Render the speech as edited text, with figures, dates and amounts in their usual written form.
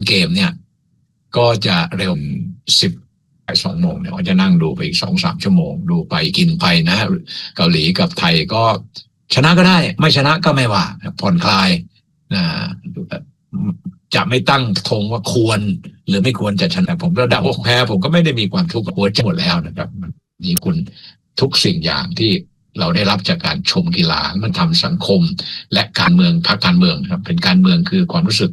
เกมเนี่ยก็จะเร็ว12 โมงเนี่ยก็จะนั่งดูไปอีก2-3 ชั่วโมงดูไปกินไปนะเกาหลีกับไทยก็ชนะก็ได้ไม่ชนะก็ไม่ว่าผ่อนคลายนะจะไม่ตั้งธงว่าควรหรือไม่ควรจะชนะผมระดับแพ้ผมก็ไม่ได้มีความทุกข์หัวใจหมดแล้วนะครับนี่คุณทุกสิ่งอย่างที่เราได้รับจากการชมกีฬามันทำสังคมและการเมืองพรรคการเมืองครับเป็นการเมืองคือความรู้สึก